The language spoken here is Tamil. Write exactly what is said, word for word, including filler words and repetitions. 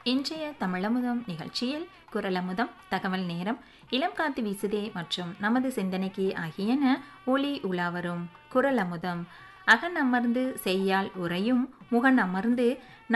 இன்றைய தமிழமுதம் நிகழ்ச்சியில் குரலமுதம், தகவல் நேரம், இளம் காத்து வீசுதே மற்றும் நமது சிந்தனைக்கு ஆகியன ஒளி உலாவரும். குரலமுதம். அகன் அமர்ந்து செய்யால் உரையும் முகன் அமர்ந்து